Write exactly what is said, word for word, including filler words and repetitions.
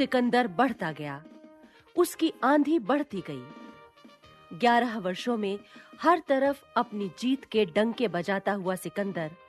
सिकंदर बढ़ता गया, उसकी आंधी बढ़ती गई। ग्यारह वर्षों में हर तरफ अपनी जीत के डंके बजाता हुआ सिकंदर